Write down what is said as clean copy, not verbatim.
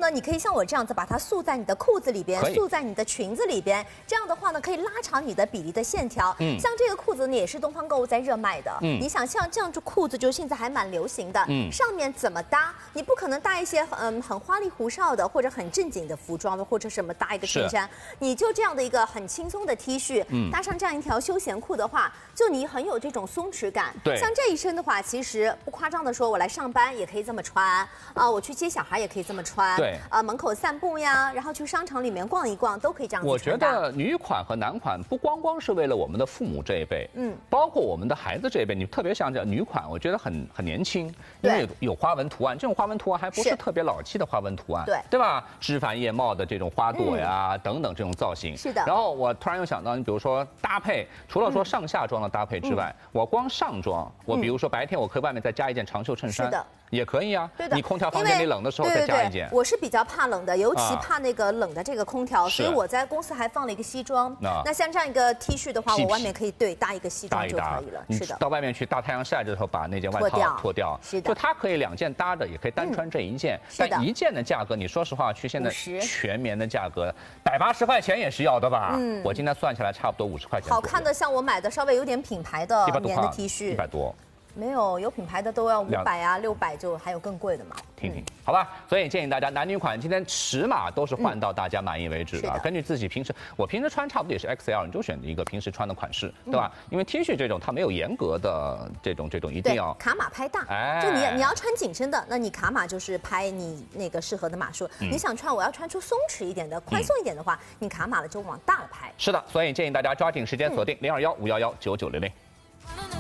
呢，你可以像我这样子把它束在你的裤子里边，束在你的裙子里边。这样的话呢，可以拉长你的比例的线条。像这个裤子呢，也是东方购物在热卖的。你想像这样裤子，就现在还蛮流行的。上面怎么搭？你不可能搭一些很花里胡哨的或者很正经的服装，或者什么搭一个衬衫，你就这样的一个很轻松的 T 恤，搭上这样一条休闲裤的话，就你很有这种松弛感。对，像这一身的话，其实不夸张的说，我来上班也可以这么穿我去接小孩也可以这么穿。对，门口散步呀，然后去商场里面逛一逛，都可以这样子穿。 我觉得女款和男款不光是为了我们的父母这一辈，包括我们的孩子这一辈，你特别像这女款，我觉得很年轻，因为有花纹图案，这种花纹图案还不是特别老气的花纹图案，对吧？枝繁叶茂的这种花朵呀，等等这种造型。是的。然后我突然又想到，你比如说搭配，除了说上下装的搭配之外，我光上装，我比如说白天我可以外面再加一件长袖衬衫。是的。也可以啊，对的。你空调房间里冷的时候再加一件。 我是比较怕冷的，尤其怕那个冷的这个空调，所以我在公司还放了一个西装。那像这样一个 T 恤的话，我外面可以搭一个西装就可以了。是的。 到外面去大太阳晒着的时候，把那件外套脱掉。是的。就它可以2件搭着，也可以单穿这一件。但一件的价格，你说实话，去现在全棉的价格，180块钱也是要的吧？我今天算下来差不多50块钱。 好看的，像我买的稍微有点品牌的棉的 T 恤 ，100多。 没有品牌的都要500啊，600，就还有更贵的嘛。 听，好吧。所以建议大家男女款今天尺码都是换到大家满意为止啊。根据自己我平时穿差不多也是 XL， 你就选一个平时穿的款式，对吧？因为 T 恤这种它没有严格的这种一定要卡码拍大。就你要穿紧身的，那你卡码就是拍你那个适合的码数。你想我要穿出松弛一点的、宽松一点的话，你卡码了就往大了拍。 是的，所以建议大家抓紧时间锁定021-511-9900。